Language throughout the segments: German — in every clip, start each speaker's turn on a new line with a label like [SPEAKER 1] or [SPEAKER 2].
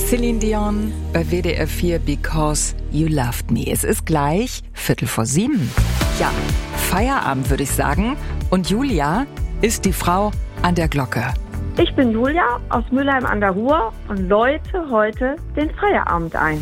[SPEAKER 1] Celine Dion bei WDR 4 Because You Loved Me. Es ist gleich 6:45. Ja, Feierabend würde ich sagen. Und Julia ist die Frau an der Glocke.
[SPEAKER 2] Ich bin Julia aus Mülheim an der Ruhr und läute heute den Feierabend ein.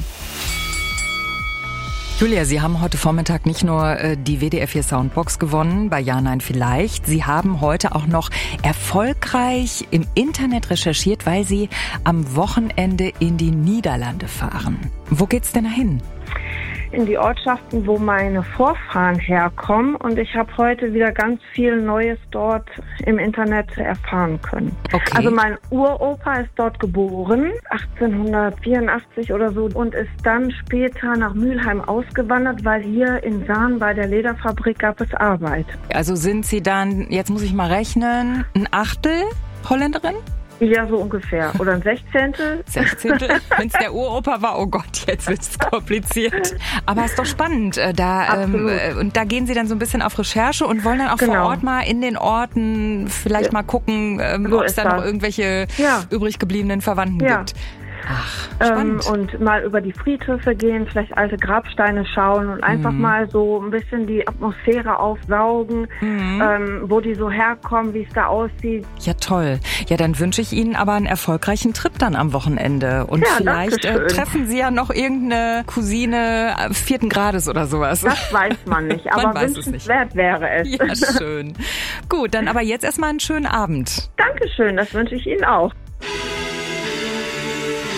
[SPEAKER 1] Julia, Sie haben heute Vormittag nicht nur die WDR 4 Soundbox gewonnen bei Ja, Nein, Vielleicht. Sie haben heute auch noch erfolgreich im Internet recherchiert, weil Sie am Wochenende in die Niederlande fahren. Wo geht's denn dahin?
[SPEAKER 2] In die Ortschaften, wo meine Vorfahren herkommen. Und ich habe heute wieder ganz viel Neues dort im Internet erfahren können.
[SPEAKER 1] Okay.
[SPEAKER 2] Also mein Uropa ist dort geboren, 1884 oder so, und ist dann später nach Mülheim ausgewandert, weil hier in Saan bei der Lederfabrik gab es Arbeit.
[SPEAKER 1] Also sind Sie dann, jetzt muss ich mal rechnen, ein Achtel Holländerin?
[SPEAKER 2] Ja, so ungefähr. Oder ein Sechzehntel.
[SPEAKER 1] Wenn es der Uropa war, oh Gott, jetzt wird es kompliziert. Aber ist doch spannend. Und da gehen Sie dann so ein bisschen auf Recherche und wollen dann auch vor Ort mal in den Orten vielleicht mal gucken, ob es da noch irgendwelche übrig gebliebenen Verwandten gibt. Ach, spannend.
[SPEAKER 2] Und mal über die Friedhöfe gehen, vielleicht alte Grabsteine schauen und einfach mal so ein bisschen die Atmosphäre aufsaugen, wo die so herkommen, wie es da aussieht.
[SPEAKER 1] Ja, toll. Ja, dann wünsche ich Ihnen aber einen erfolgreichen Trip dann am Wochenende. Und vielleicht treffen Sie ja noch irgendeine Cousine 4. Grades oder sowas.
[SPEAKER 2] Das weiß man nicht, aber wünschenswert wäre es.
[SPEAKER 1] Ja, schön. Gut, dann aber jetzt erstmal einen schönen Abend.
[SPEAKER 2] Dankeschön, das wünsche ich Ihnen auch.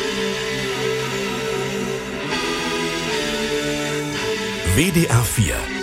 [SPEAKER 3] WDR 4